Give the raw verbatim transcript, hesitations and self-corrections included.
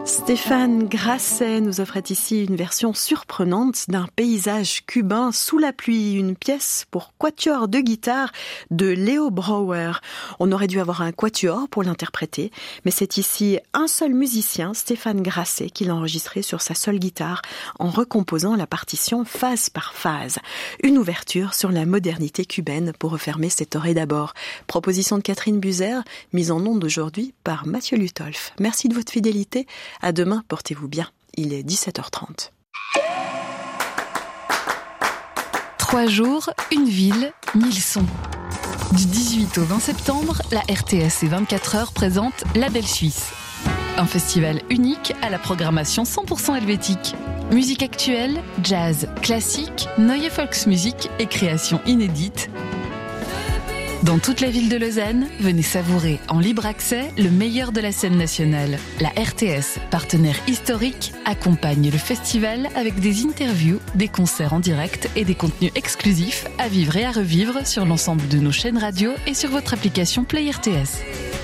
Stéphane Grasset nous offrait ici une version surprenante d'un paysage cubain sous la pluie, une pièce pour quatuor de guitare de Leo Brouwer. On aurait dû avoir un quatuor pour l'interpréter, mais c'est ici un seul musicien, Stéphane Grasset, qui l'a enregistré sur sa seule guitare en recomposant la partition phase par phase. Une ouverture sur la modernité cubaine pour refermer cette oreille d'abord. Proposition de Catherine Buzer, mise en onde aujourd'hui par Mathieu Lutolf. Merci de votre fidélité. À demain, portez-vous bien. Il est dix-sept heures trente. Trois jours, une ville, mille sons. Du dix-huit au vingt septembre, la R T S et vingt-quatre heures présente La Belle Suisse. Un festival unique à la programmation cent pour cent helvétique. Musique actuelle, jazz, classique, Neue Volksmusik et créations inédites. Dans toute la ville de Lausanne, venez savourer en libre accès le meilleur de la scène nationale. La R T S, partenaire historique, accompagne le festival avec des interviews, des concerts en direct et des contenus exclusifs à vivre et à revivre sur l'ensemble de nos chaînes radio et sur votre application Play R T S.